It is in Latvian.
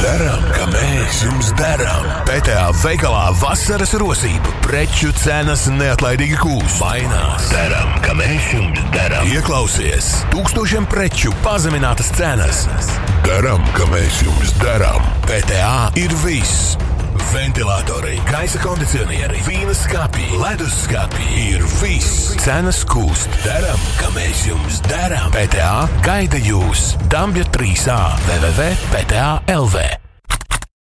Darām, ka mēs jums darām. PTA veikalā vasaras rosība. Preču cenas neatlaidīgi kūst. Mainās. Darām, ka mēs jums darām. Ieklausies. Tūkstošiem preču pazeminātas cenas. Darām, ka mēs jums darām. PTA ir viss. Ventilatori, gaisa kondicionieri, vīna skapji, ledus skapji ir viss. Cenas kūst. Darām, ka mēs jums darām. PTA gaida jūs. Dambja 3A www.pta.lv